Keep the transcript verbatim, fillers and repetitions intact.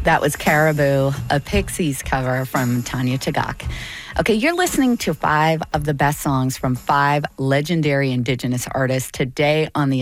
That was Caribou, a Pixies cover from Tanya Tagaq. Okay, you're listening to five of the best songs from five legendary Indigenous artists today on the